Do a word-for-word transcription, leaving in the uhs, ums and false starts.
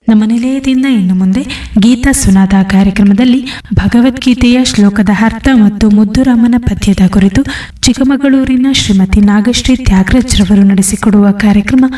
ನಮ್ಮ ನಿಲಯದಿಂದ ಇನ್ನು ಮುಂದೆ ಗೀತಾ ಸುನಾದ ಕಾರ್ಯಕ್ರಮದಲ್ಲಿ ಭಗವದ್ಗೀತೆಯ ಶ್ಲೋಕದ ಅರ್ಥ ಮತ್ತು ಮುದ್ದುರಾಮನ ಪದ್ಯದ ಕುರಿತು ಚಿಕ್ಕಮಗಳೂರಿನ ಶ್ರೀಮತಿ ನಾಗಶ್ರೀ ತ್ಯಾಗರಾಜ್ರವರು ನಡೆಸಿಕೊಡುವ ಕಾರ್ಯಕ್ರಮ